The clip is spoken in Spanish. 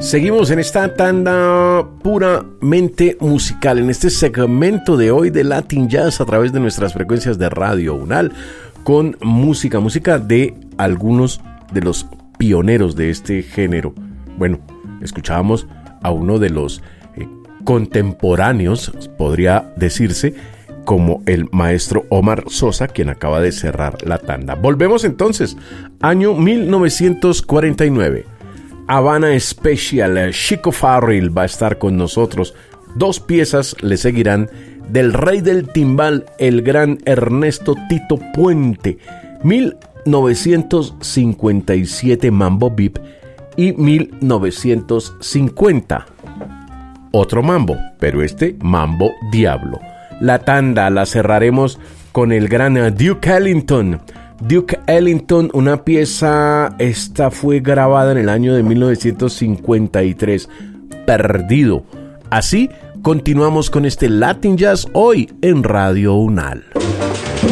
Seguimos en esta tanda puramente musical, en este segmento de hoy de Latin Jazz a través de nuestras frecuencias de Radio UNAL, con música de algunos de los pioneros de este género. Bueno, escuchábamos a uno de los contemporáneos, podría decirse, como el maestro Omar Sosa, quien acaba de cerrar la tanda. Volvemos entonces, año 1949. Havana Special, Chico Farrell va a estar con nosotros. 2 piezas le seguirán del rey del timbal, el gran Ernesto Tito Puente. 1957 Mambo Beat y 1950 otro mambo, pero este Mambo Diablo. La tanda la cerraremos con el gran Duke Ellington. Duke Ellington, una pieza, esta fue grabada en el año de 1953, Perdido. Así continuamos con este Latin Jazz hoy en Radio UNAL.